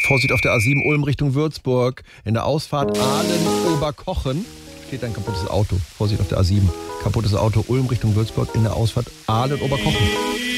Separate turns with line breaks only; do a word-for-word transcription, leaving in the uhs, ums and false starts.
Vorsicht auf der A sieben Ulm Richtung Würzburg. In der Ausfahrt Aalen-Oberkochen steht ein kaputtes Auto. Vorsicht auf der A sieben. Kaputtes Auto Ulm Richtung Würzburg in der Ausfahrt Aalen-Oberkochen.